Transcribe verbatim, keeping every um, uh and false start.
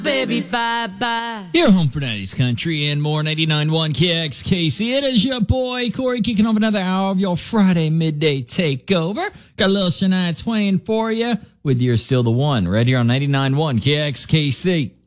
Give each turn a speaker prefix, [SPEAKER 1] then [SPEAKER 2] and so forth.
[SPEAKER 1] Baby, bye-bye.
[SPEAKER 2] You're home for nineties country and more. ninety-nine point one K X K C. It is your boy, Corey, kicking off another hour of your Friday midday takeover. Got a little Shania Twain for you with You're Still the One right here on ninety-nine point one K X K C.